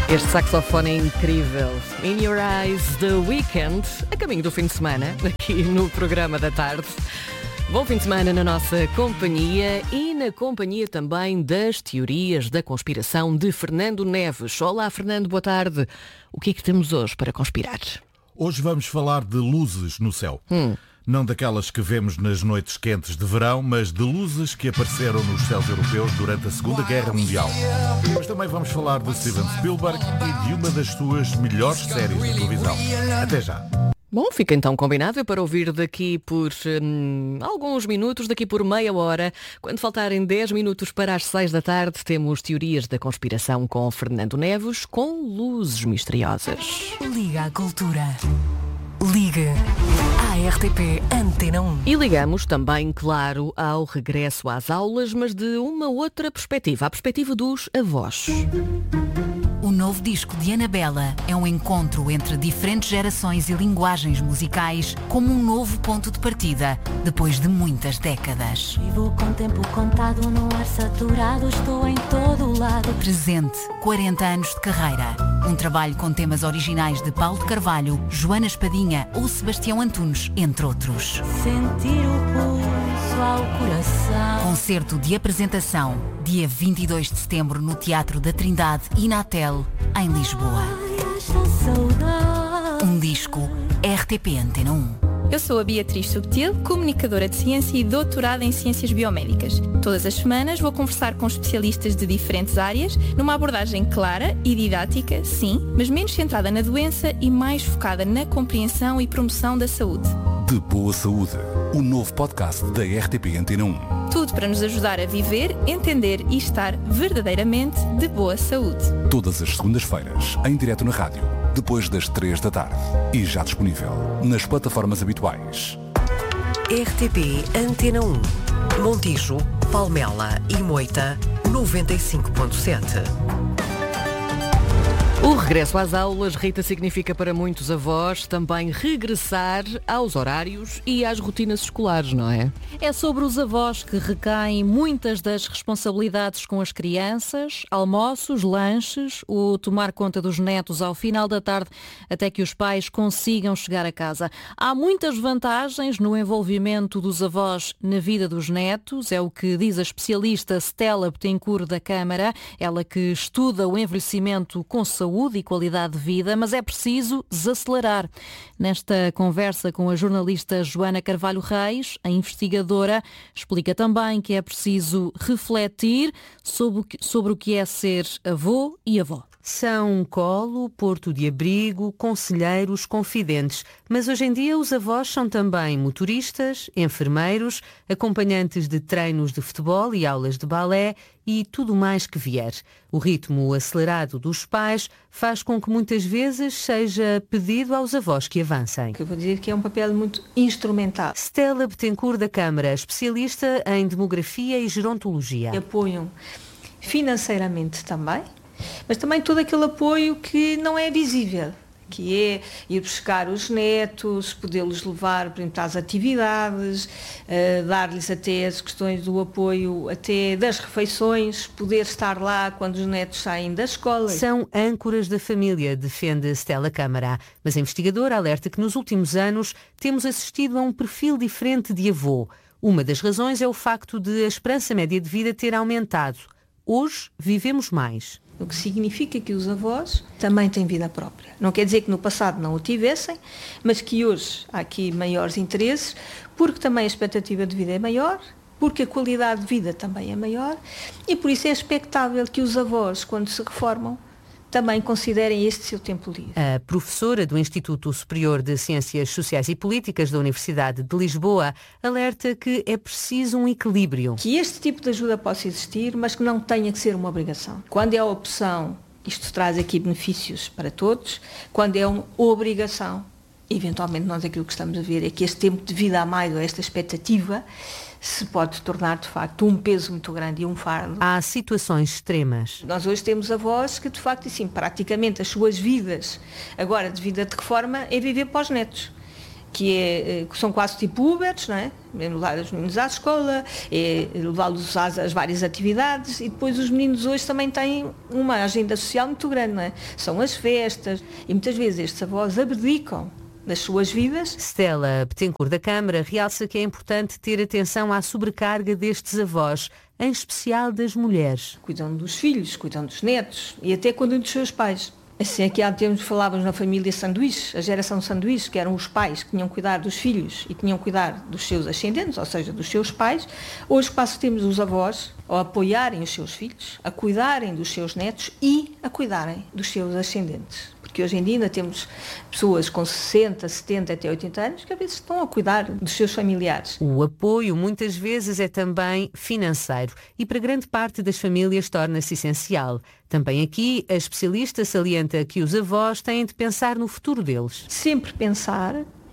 Este saxofone é incrível. In Your Eyes, The Weeknd, a caminho do fim de semana, aqui no programa da tarde. Bom fim de semana na nossa companhia e na companhia também das teorias da conspiração de Fernando Neves. Olá, Fernando, boa tarde. O que é que temos hoje para conspirar? Hoje vamos falar de luzes no céu. Não daquelas que vemos nas noites quentes de verão, mas de luzes que apareceram nos céus europeus durante a Segunda Guerra Mundial. Mas também vamos falar de Steven Spielberg e de uma das suas melhores séries de televisão. Até já! Bom, fica então combinado para ouvir daqui por alguns minutos, daqui por meia hora. Quando faltarem 10 minutos para as 6 da tarde, temos teorias da conspiração com Fernando Neves, com luzes misteriosas. Liga à cultura. Liga à RTP Antena 1. E ligamos também, claro, ao regresso às aulas, mas de uma outra perspectiva, a perspectiva dos avós. O novo disco de Anabela é um encontro entre diferentes gerações e linguagens musicais, como um novo ponto de partida, depois de muitas décadas. Vivo com tempo contado no ar saturado, estou em todo lado. Presente, 40 anos de carreira. Um trabalho com temas originais de Paulo de Carvalho, Joana Espadinha ou Sebastião Antunes, entre outros. Sentir o pulso ao coração. Concerto de apresentação, dia 22 de setembro no Teatro da Trindade e na Tel, em Lisboa. Um disco RTP Antena 1. Eu sou a Beatriz Subtil, comunicadora de ciência e doutorada em ciências biomédicas. Todas as semanas vou conversar com especialistas de diferentes áreas, numa abordagem clara e didática, sim, mas menos centrada na doença e mais focada na compreensão e promoção da saúde. De Boa Saúde, o novo podcast da RTP Antena 1. Tudo para nos ajudar a viver, entender e estar verdadeiramente de boa saúde. Todas as segundas-feiras, em direto na rádio, depois das 3 da tarde. E já disponível nas plataformas habituais. RTP Antena 1. Montijo, Palmela e Moita, 95.7. O regresso às aulas, Rita, significa para muitos avós também regressar aos horários e às rotinas escolares, não é? É sobre os avós que recaem muitas das responsabilidades com as crianças, almoços, lanches, o tomar conta dos netos ao final da tarde até que os pais consigam chegar a casa. Há muitas vantagens no envolvimento dos avós na vida dos netos, é o que diz a especialista Stella Bettencourt da Câmara, ela que estuda o envelhecimento com saúde e qualidade de vida, mas é preciso desacelerar. Nesta conversa com a jornalista Joana Carvalho Reis, a investigadora explica também que é preciso refletir sobre o que é ser avô e avó. São colo, porto de abrigo, conselheiros, confidentes. Mas hoje em dia os avós são também motoristas, enfermeiros, acompanhantes de treinos de futebol e aulas de balé e tudo mais que vier. O ritmo acelerado dos pais faz com que muitas vezes seja pedido aos avós que avancem. Eu vou dizer que é um papel muito instrumental. Stella Bettencourt da Câmara, especialista em demografia e gerontologia. Apoiam financeiramente também, mas também todo aquele apoio que não é visível, que é ir buscar os netos, podê-los levar, por exemplo, às atividades, dar-lhes até as questões do apoio até das refeições, poder estar lá quando os netos saem da escola. São âncoras da família, defende Stella Câmara, mas a investigadora alerta que nos últimos anos temos assistido a um perfil diferente de avô. Uma das razões é o facto de a esperança média de vida ter aumentado. Hoje vivemos mais. O que significa que os avós também têm vida própria. Não quer dizer que no passado não o tivessem, mas que hoje há aqui maiores interesses, porque também a expectativa de vida é maior, porque a qualidade de vida também é maior, e por isso é expectável que os avós, quando se reformam, também considerem este seu tempo livre. A professora do Instituto Superior de Ciências Sociais e Políticas da Universidade de Lisboa alerta que é preciso um equilíbrio. Que este tipo de ajuda possa existir, mas que não tenha que ser uma obrigação. Quando é a opção, isto traz aqui benefícios para todos. Quando é uma obrigação, eventualmente nós aquilo que estamos a ver é que este tempo de vida a mais, ou esta expectativa, se pode tornar de facto um peso muito grande e um fardo. Há situações extremas. Nós hoje temos avós que de facto, assim, praticamente as suas vidas, agora de vida de reforma, é viver para os netos. que são quase tipo Ubers, não é? Levar os meninos à escola, levá-los às várias atividades, e depois os meninos hoje também têm uma agenda social muito grande, não é? São as festas, e muitas vezes estes avós abdicam das suas vidas. Stella Betancourt da Câmara realça que é importante ter atenção à sobrecarga destes avós, em especial das mulheres. Cuidam dos filhos, cuidam dos netos e até cuidam dos seus pais. Assim, aqui há tempos falávamos na família sanduíche, a geração sanduíche, que eram os pais que tinham que cuidar dos filhos e tinham que cuidar dos seus ascendentes, ou seja, dos seus pais. Hoje quase temos os avós a apoiarem os seus filhos, a cuidarem dos seus netos e a cuidarem dos seus ascendentes. Porque hoje em dia ainda temos pessoas com 60, 70 até 80 anos que às vezes estão a cuidar dos seus familiares. O apoio muitas vezes é também financeiro e para grande parte das famílias torna-se essencial. Também aqui a especialista salienta que os avós têm de pensar no futuro deles. Sempre pensar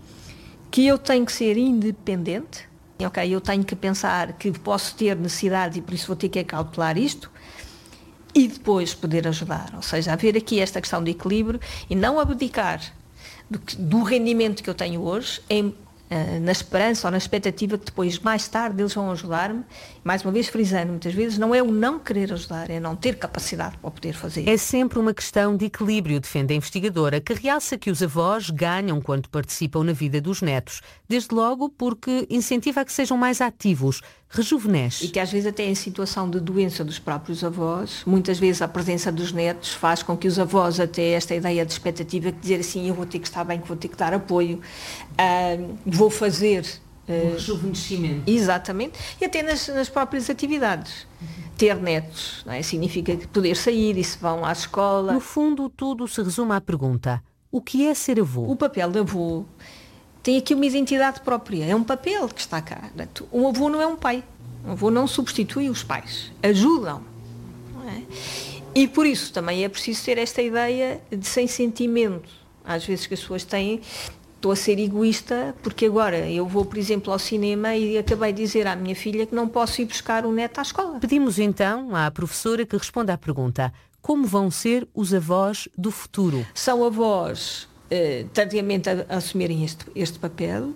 que eu tenho que ser independente, ok, eu tenho que pensar que posso ter necessidade e por isso vou ter que acautelar isto, e depois poder ajudar, ou seja, haver aqui esta questão de equilíbrio e não abdicar do rendimento que eu tenho hoje na esperança ou na expectativa que depois, mais tarde, eles vão ajudar-me. Mais uma vez, frisando, muitas vezes não é o não querer ajudar, é não ter capacidade para poder fazer. É sempre uma questão de equilíbrio, defende a investigadora, que realça que os avós ganham quando participam na vida dos netos. Desde logo porque incentiva a que sejam mais ativos, rejuvenesce. E que às vezes até em situação de doença dos próprios avós, muitas vezes a presença dos netos faz com que os avós até esta ideia de expectativa de dizer assim, eu vou ter que estar bem, que vou ter que dar apoio, vou fazer... rejuvenescimento. Exatamente. E até nas próprias atividades. Ter netos, não é? Significa poder sair e se vão à escola. No fundo, tudo se resume à pergunta, o que é ser avô? O papel de avô tem aqui uma identidade própria, é um papel que está cá. Um avô não é um pai, um avô não substitui os pais, ajudam. Não é? E por isso também é preciso ter esta ideia de sem sentimento. Às vezes que as pessoas têm, estou a ser egoísta, porque agora eu vou, por exemplo, ao cinema e acabei de dizer à minha filha que não posso ir buscar o neto à escola. Pedimos então à professora que responda à pergunta, como vão ser os avós do futuro? São avós tardiamente a assumirem este papel,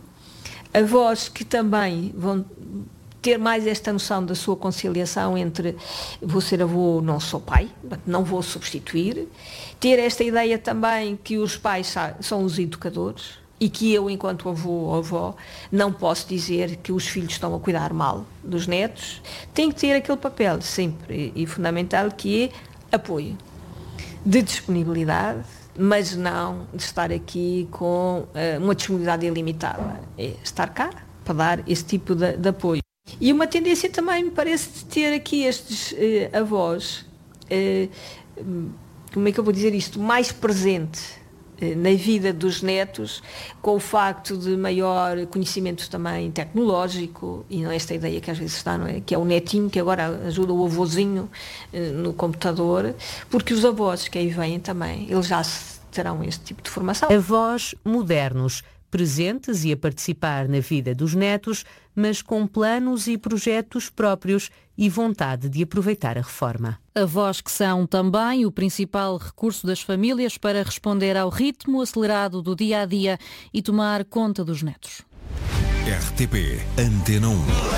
avós que também vão ter mais esta noção da sua conciliação entre vou ser avô, não sou pai, não vou substituir, ter esta ideia também que os pais são os educadores e que eu, enquanto avô ou avó, não posso dizer que os filhos estão a cuidar mal dos netos, tem que ter aquele papel sempre e fundamental que é apoio, de disponibilidade, mas não de estar aqui com uma disponibilidade ilimitada. É estar cá para dar esse tipo de apoio. E uma tendência também me parece de ter aqui estes avós, como é que eu vou dizer isto, mais presente na vida dos netos, com o facto de maior conhecimento também tecnológico, e não é esta ideia que às vezes está, não é? Que é o netinho que agora ajuda o avôzinho no computador, porque os avós que aí vêm também, eles já terão este tipo de formação. Avós modernos, presentes e a participar na vida dos netos, mas com planos e projetos próprios e vontade de aproveitar a reforma. Avós que são também o principal recurso das famílias para responder ao ritmo acelerado do dia-a-dia e tomar conta dos netos. RTP Antena 1.